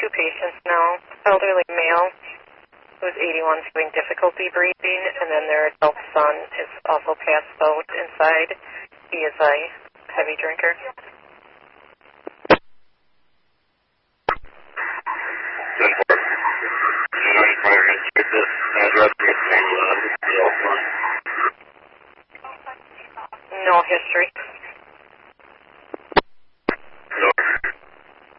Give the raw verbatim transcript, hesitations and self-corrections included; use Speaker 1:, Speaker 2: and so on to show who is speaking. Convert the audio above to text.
Speaker 1: two patients now. Elderly male who's eighty-one, having difficulty breathing, and then their adult son is also passed out inside. He is a heavy drinker.